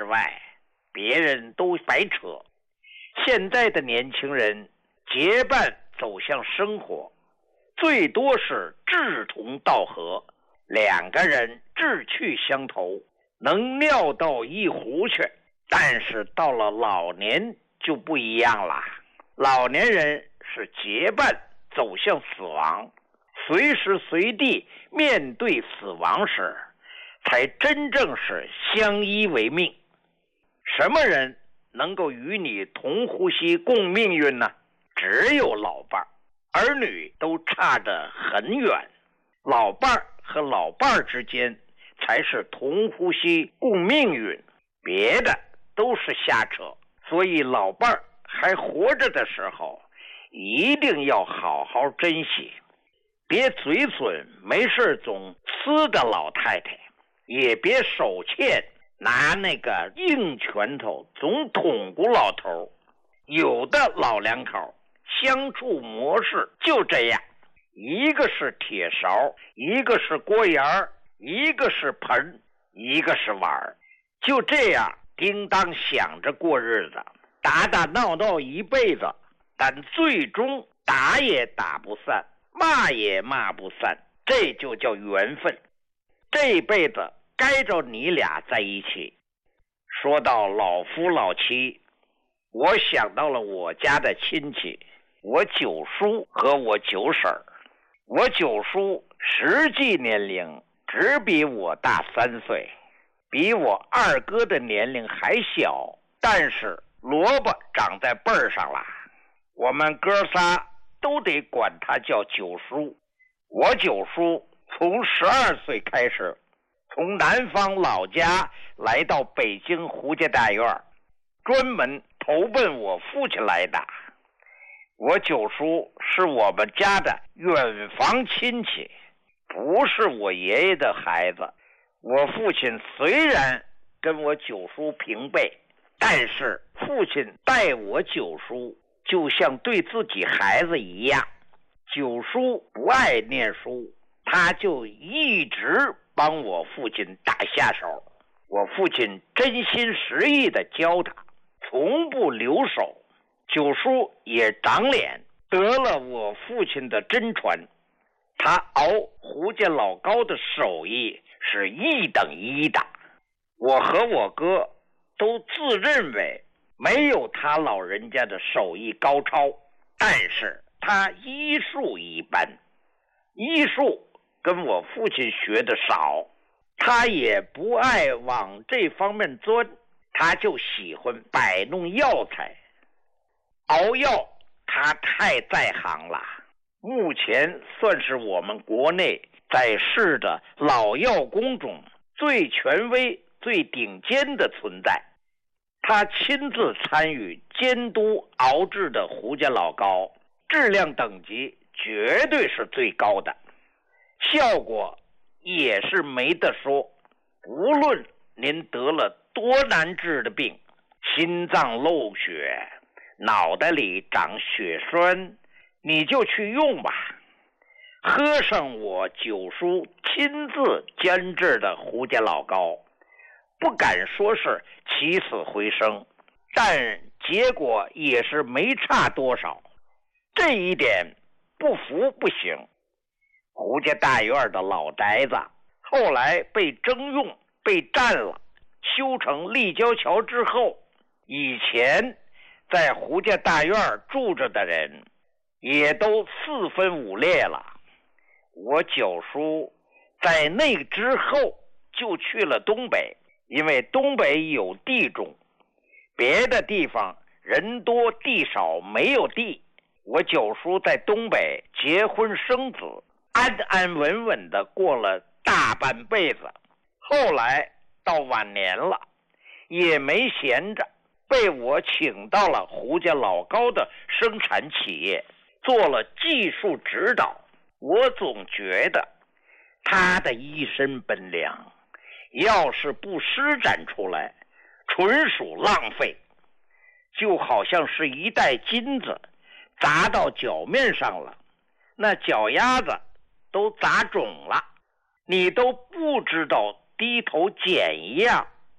之外，别人都白扯。现在的年轻人结伴走向生活，最多是志同道合，两个人志趣相投，能尿到一壶去。但是到了老年就不一样了，老年人是结伴走向死亡，随时随地面对死亡时，才真正是相依为命。什么人能够与你同呼吸共命运呢？只有老伴儿，儿女都差得很远，老伴儿和老伴儿之间才是同呼吸共命运，别的都是瞎扯。所以老伴儿还活着的时候，一定要好好珍惜，别嘴损没事总呲的老太太，也别手欠拿那个硬拳头总捅咕老头。有的老两口相处模式就这样，一个是铁勺，一个是锅沿儿，一个是盆，一个是碗，就这样叮当响着过日子，打打闹闹一辈子，但最终打也打不散，骂也骂不散，这就叫缘分。这辈子该着你俩在一起。说到老夫老妻，我想到了我家的亲戚，我九叔和我九婶儿。我九叔实际年龄只比我大3岁，比我二哥的年龄还小，但是萝卜长在辈儿上了，我们哥仨都得管他叫九叔。我九叔从12岁开始，从南方老家来到北京胡家大院，专门投奔我父亲来的。我九叔是我们家的远房亲戚，不是我爷爷的孩子。我父亲虽然跟我九叔平辈，但是父亲待我九叔就像对自己孩子一样。九叔不爱念书，他就一直帮我父亲打下手。我父亲真心实意地教他，从不留手。九叔也长脸，得了我父亲的真传。他熬胡家老高的手艺是一等一的。我和我哥都自认为没有他老人家的手艺高超，但是他医术一般，医术跟我父亲学的少，他也不爱往这方面钻，他就喜欢摆弄药材。熬药他太在行了，目前算是我们国内在世的老药工中最权威最顶尖的存在。他亲自参与监督熬制的胡家老高，质量等级绝对是最高的，效果也是没得说。无论您得了多难治的病，心脏漏血，脑袋里长血栓，你就去用吧。喝上我九叔亲自监制的胡家老高，不敢说是起死回生，但结果也是没差多少。这一点不服不行。胡家大院的老宅子后来被征用被占了，修成立交桥之后，以前在胡家大院住着的人也都4分5裂了。我九叔在那之后就去了东北，因为东北有地种，别的地方人多地少没有地。我九叔在东北结婚生子，安安稳稳的过了大半辈子。后来到晚年了，也没闲着，被我请到了胡家老高的生产企业，做了技术指导。我总觉得他的一身本领要是不施展出来，纯属浪费。就好像是一袋金子砸到脚面上了，那脚丫子都砸肿了，你都不知道低头捡一样。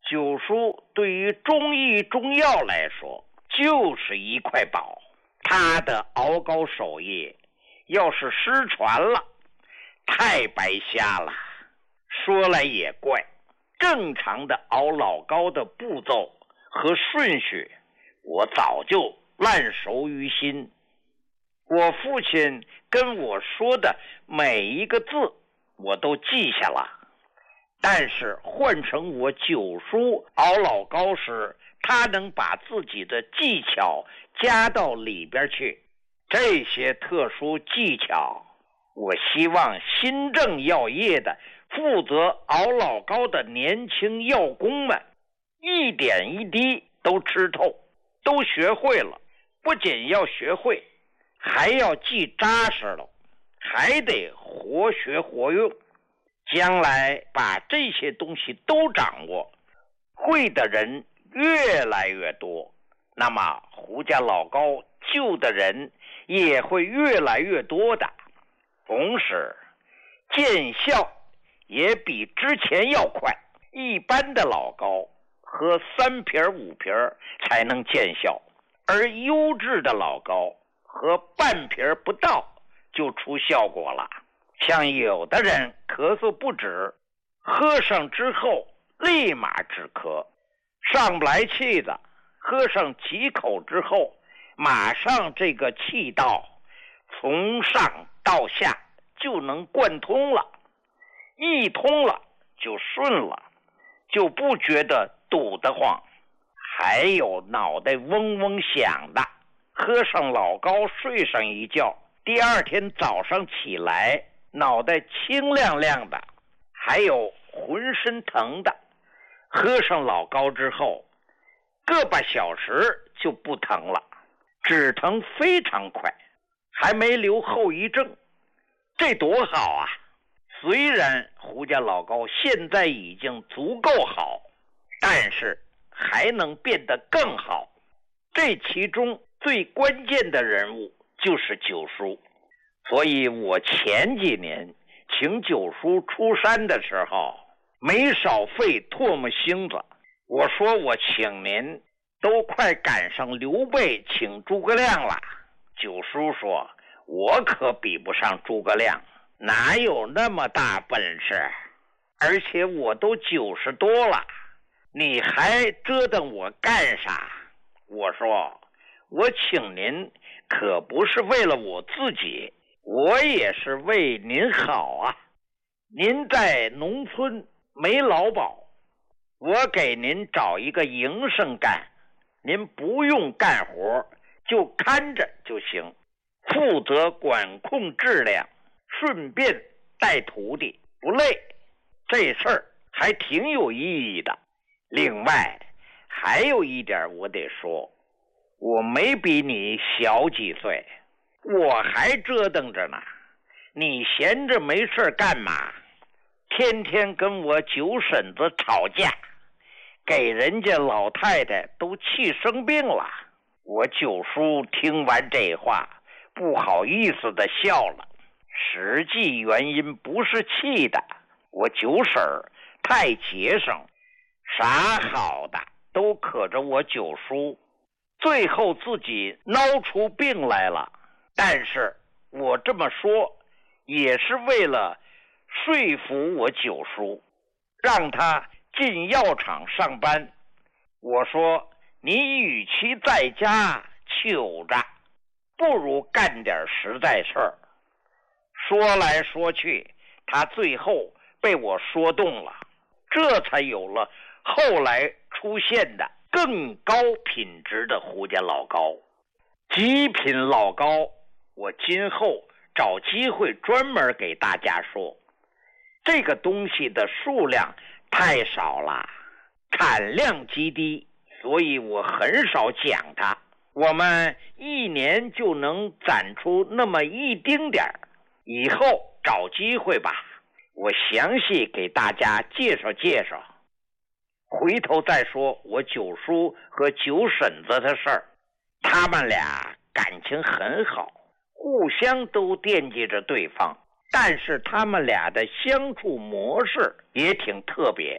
九叔对于中医中药来说就是一块宝，他的熬膏手艺要是失传了，太白瞎了。说来也怪，正常的熬老膏的步骤和顺序，我早就烂熟于心。我父亲跟我说的每一个字，我都记下了。但是换成我九叔熬老膏时，他能把自己的技巧加到里边去。这些特殊技巧，我希望新政药业的负责熬老膏的年轻药工们一点一滴都吃透，都学会了。不仅要学会，还要记扎实了，还得活学活用。将来把这些东西都掌握，会的人越来越多，那么胡家老高救的人也会越来越多的。同时见效也比之前要快，一般的老高喝3瓶5瓶才能见效，而优质的老高喝半瓶不到就出效果了。像有的人咳嗽不止，喝上之后立马止咳，上不来气的，喝上几口之后，马上这个气道从上到下就能贯通了，一通了就顺了，就不觉得堵得慌。还有脑袋嗡嗡响的，喝上老膏睡上一觉，第二天早上起来脑袋清亮亮的。还有浑身疼的，喝上老膏之后个把小时就不疼了，止疼非常快，还没留后遗症，这多好啊！虽然胡家老膏现在已经足够好，但是还能变得更好。这其中最关键的人物就是九叔，所以我前几年请九叔出山的时候，没少费唾沫星子。我说我请您都快赶上刘备请诸葛亮了。九叔说，我可比不上诸葛亮，哪有那么大本事？而且我都90多了，你还折腾我干啥？我说，我请您可不是为了我自己，我也是为您好啊。您在农村没劳保，我给您找一个营生干，您不用干活，就看着就行，负责管控质量，顺便带徒弟，不累。这事儿还挺有意义的。另外还有一点我得说，我没比你小几岁，我还折腾着呢。你闲着没事干嘛？天天跟我九婶子吵架，给人家老太太都气生病了。我九叔听完这话，不好意思的笑了。实际原因不是气的，我九婶太节省，啥好的都可着我九叔，最后自己闹出病来了。但是我这么说也是为了说服我九叔，让他进药厂上班。我说，你与其在家糗着，不如干点实在事儿。说来说去，他最后被我说动了，这才有了后来出现的更高品质的胡家老膏。极品老膏，我今后找机会专门给大家说。这个东西的数量太少了，产量极低，所以我很少讲它。我们一年就能攒出那么一丁点儿，以后找机会吧，我详细给大家介绍介绍。回头再说我九叔和九婶子的事儿，他们俩感情很好，互相都惦记着对方，但是他们俩的相处模式也挺特别。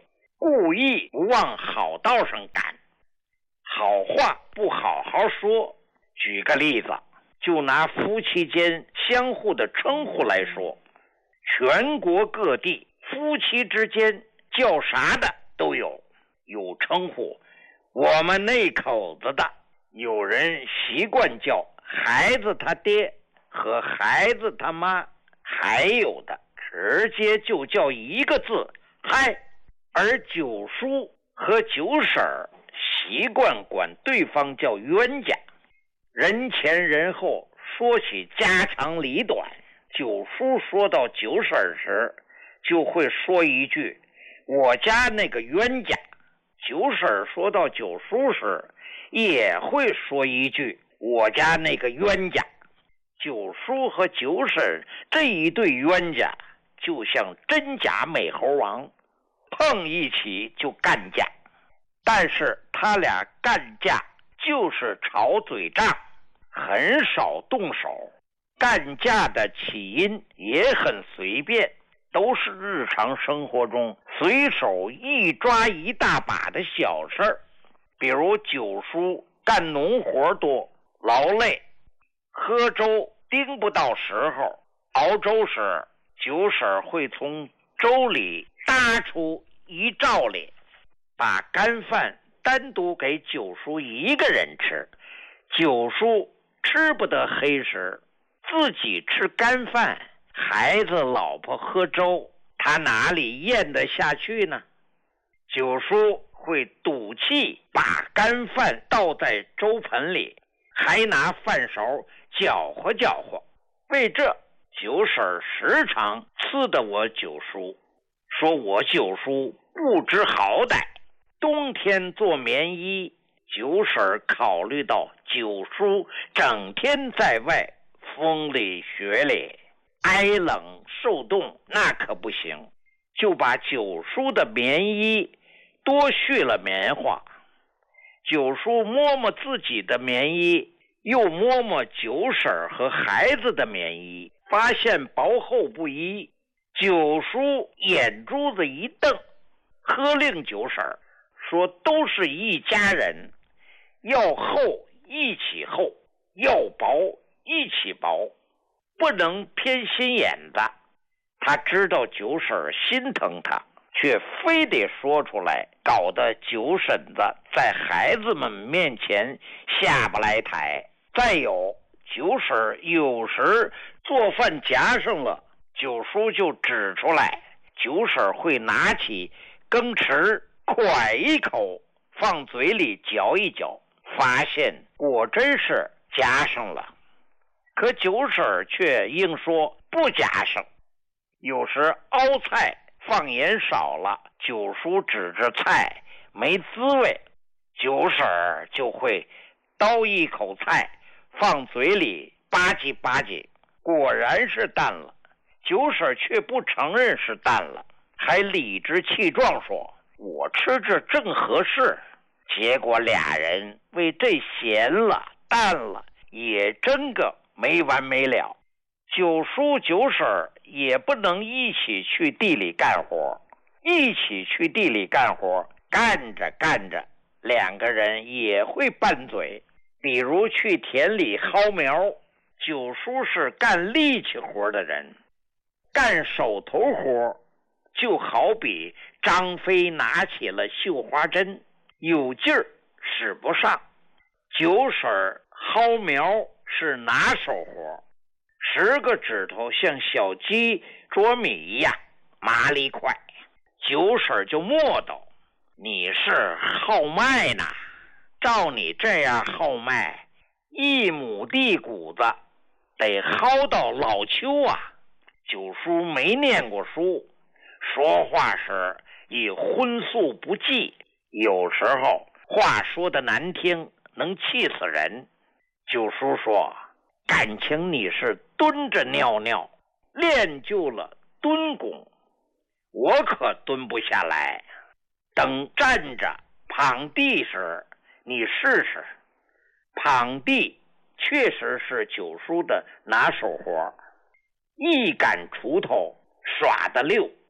故意不往好道上赶，好话不好好说。举个例子，就拿夫妻间相互的称呼来说，全国各地夫妻之间叫啥的都有，有称呼我们那口子的，有人习惯叫孩子他爹和孩子他妈，还有的直接就叫一个字嗨。而九叔和九婶儿习惯管对方叫冤家，人前人后说起家长里短，九叔说到九婶儿时就会说一句我家那个冤家，九婶儿说到九叔时也会说一句我家那个冤家。九叔和九婶这一对冤家就像真假美猴王，碰一起就干架，但是他俩干架就是吵嘴仗，很少动手。干架的起因也很随便，都是日常生活中随手一抓一大把的小事儿。比如九叔干农活多，劳累，喝粥盯不到时候，熬粥时九婶会从粥里搭出一罩里，把干饭单独给九叔一个人吃。九叔吃不得黑食，自己吃干饭，孩子老婆喝粥，他哪里咽得下去呢？九叔会赌气把干饭倒在粥盆里，还拿饭勺搅和搅和。为这，九婶时常呲得我九叔，说我九叔不知好歹。冬天做棉衣，九婶考虑到九叔整天在外风里雪里挨冷受冻，那可不行，就把九叔的棉衣多续了棉花。九叔摸摸自己的棉衣，又摸摸九婶和孩子的棉衣，发现薄厚不一。九叔眼珠子一瞪，喝令九婶说都是一家人，要厚一起厚，要薄一起薄，不能偏心眼子。他知道九婶心疼他，却非得说出来，搞得九婶子在孩子们面前下不来台。再有，九婶有时做饭夹上了，九叔就指出来，九婶会拿起羹匙蒯一口放嘴里嚼一嚼，发现果真是夹上了，可九婶却硬说不夹上。有时熬菜放盐少了，九叔指着菜没滋味，九婶就会叨一口菜放嘴里吧唧吧唧，果然是淡了。九婶却不承认是淡了，还理直气壮说我吃着正合适。结果俩人为这咸了淡了也争个没完没了。九叔九婶也不能一起去地里干活，一起去地里干活，干着干着两个人也会拌嘴。比如去田里薅苗，九叔是干力气活的人，干手头活就好比张飞拿起了绣花针，有劲儿使不上。九婶薅苗是拿手活，10个指头像小鸡啄米一样麻利快。九婶就磨叨，你是薅麦呢，照你这样薅麦，1亩地谷子得薅到老秋啊。九叔没念过书，说话时也荤素不忌，有时候话说的难听，能气死人。九叔说，感情你是蹲着尿尿，练就了蹲功，我可蹲不下来。等站着滂地时，你试试。滂地确实是九叔的拿手活，一杆锄头耍得溜，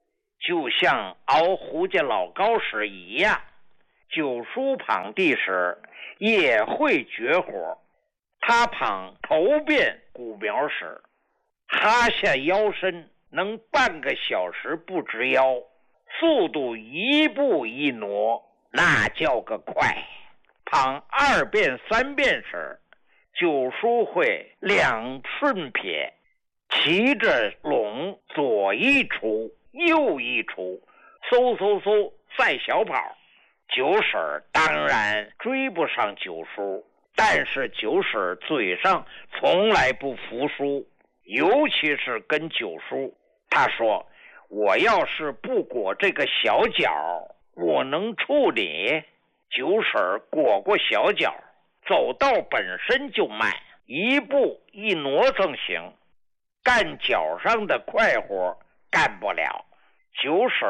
就像熬胡家老高时一样，九叔捧地时也会绝活。他捧头遍谷苗时，哈下腰身能半个小时不直腰，速度一步一挪，那叫个快。捧2遍3遍时，九叔会2顺撇，骑着拢左一出右一出，嗖嗖嗖赛小跑。九婶当然追不上九叔，但是九婶嘴上从来不服输，尤其是跟九叔。他说，我要是不裹这个小脚，我能处理。九婶裹过小脚，走道本身就慢，一步一挪成行，干脚上的快活干不了。九婶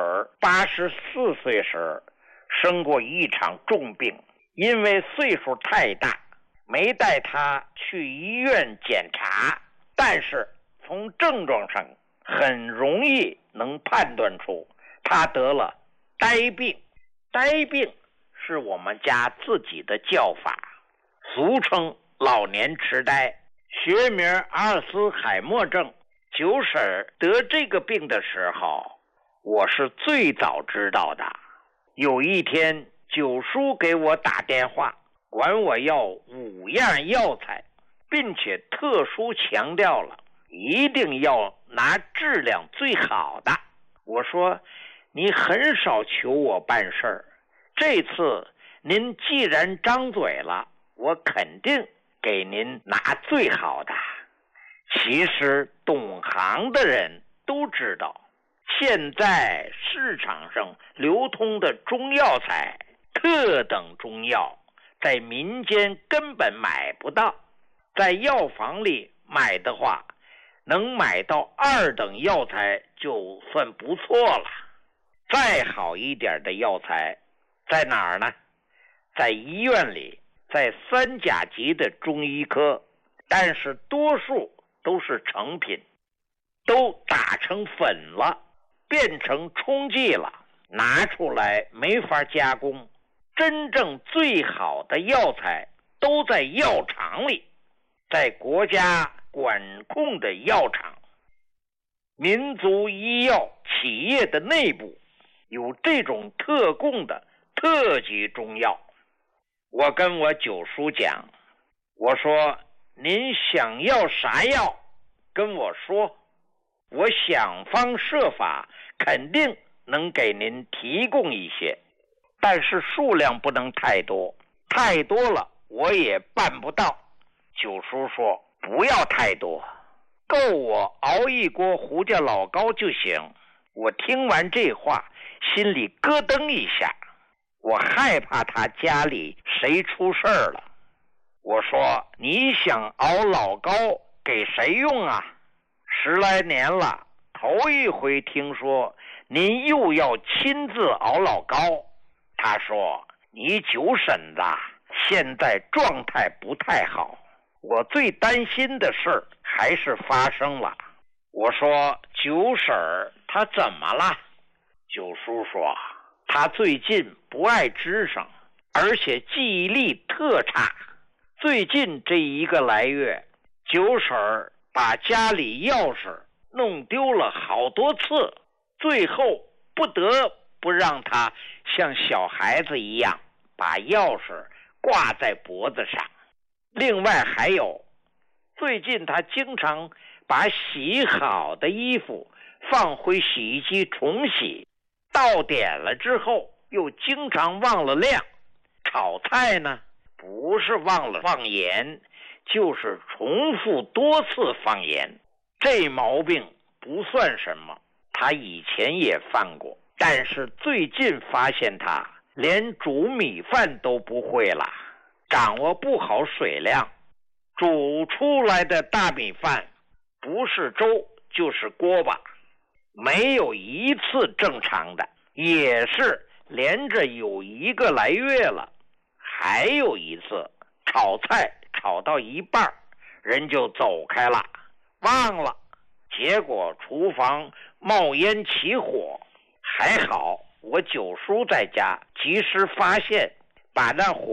84岁时生过一场重病，因为岁数太大，没带她去医院检查，但是从症状上很容易能判断出她得了呆病。呆病是我们家自己的叫法，俗称老年痴呆，学名阿尔茨海默症。九婶得这个病的时候，我是最早知道的。有一天，九叔给我打电话，管我要5样药材，并且特殊强调了一定要拿质量最好的。我说，你很少求我办事儿，这次您既然张嘴了，我肯定给您拿最好的。其实懂行的人都知道，现在市场上流通的中药材，特等中药在民间根本买不到，在药房里买的话，能买到2等药材就算不错了。再好一点的药材在哪儿呢？在医院里，在3甲级的中医科，但是多数都是成品，都打成粉了，变成冲剂了，拿出来没法加工。真正最好的药材都在药厂里，在国家管控的药厂，民族医药企业的内部有这种特供的特级中药。我跟我九叔讲，我说，您想要啥药跟我说，我想方设法肯定能给您提供一些，但是数量不能太多，太多了我也办不到。九叔说，不要太多，够我熬一锅胡家老高就行。我听完这话，心里咯噔一下，我害怕他家里谁出事儿了。我说，你想熬老高给谁用啊？10来年了，头一回听说您又要亲自熬老高。他说，你九婶子现在状态不太好，我最担心的事还是发生了。我说，九婶她怎么了？九叔说，她最近不爱吱声，而且记忆力特差。最近这1个来月，九婶把家里钥匙弄丢了好多次，最后不得不让她像小孩子一样把钥匙挂在脖子上。另外还有，最近她经常把洗好的衣服放回洗衣机重洗，到点了之后又经常忘了晾。炒菜呢，不是忘了放盐，就是重复多次放盐。这毛病不算什么，他以前也犯过，但是最近发现他连煮米饭都不会了，掌握不好水量，煮出来的大米饭不是粥就是锅巴，没有一次正常的，也是连着有1个来月了。还有一次炒菜炒到一半，人就走开了，忘了，结果厨房冒烟起火， 还好我九叔在家，及时发现，把那火